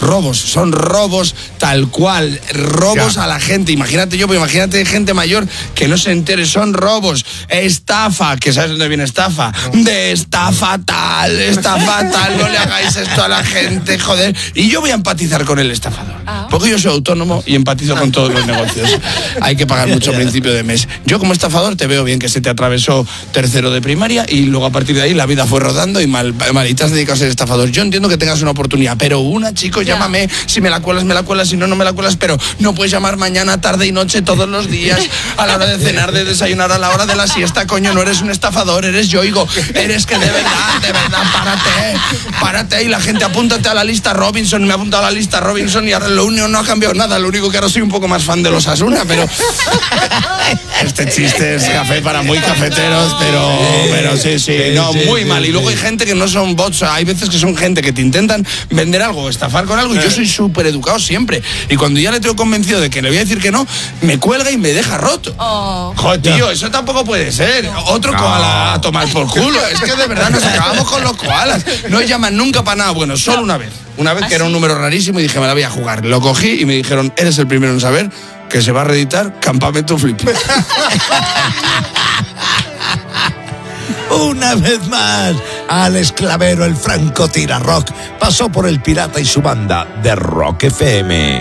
robos, son robos tal cual, robos a la gente. Imagínate yo, pero imagínate gente mayor que no se entere, son robos, estafa, que ¿sabes dónde viene estafa? De estafa tal, no le hagáis esto a la gente, joder. Y yo voy a empatizar con el estafador, porque yo soy autónomo y empatizo con todos los negocios. Hay que pagar mucho a principio de mes. Yo como estafador te veo bien que se te atravesó tercero de primaria y luego a partir de ahí la vida fue rodando y mal y te has dedicado a ser estafador. Yo entiendo que tengas una oportunidad, pero chico, llámame, si me la cuelas, si no me la cuelas, pero no puedes llamar mañana, tarde y noche todos los días, a la hora de cenar, de desayunar, a la hora de la siesta, coño, no eres un estafador, eres Yoigo, eres que de verdad, párate y la gente apúntate a la lista Robinson, me ha apuntado a la lista Robinson y ahora lo único no ha cambiado nada, lo único que ahora soy un poco más fan de los Asuna, pero este chiste es café para muy cafeteros, pero sí, no, muy mal. Y luego hay gente que no son bots, hay veces que son gente que te intentan vender algo, estafar con algo, y yo soy súper educado siempre, y cuando ya le tengo convencido de que le voy a decir que no, me cuelga y me deja roto. Joder, tío, eso tampoco puede ser. Otro koala a tomar por culo. Es que de verdad nos acabamos con los koalas. No llaman nunca para nada. Bueno, solo una vez que era un número rarísimo y dije, me la voy a jugar. Lo cogí y me dijeron, eres el primero en saber que se va a reeditar Campamento Flippy. Una vez más, Alex Clavero, el francotirador rock, pasó por El Pirata y su banda de Rock FM.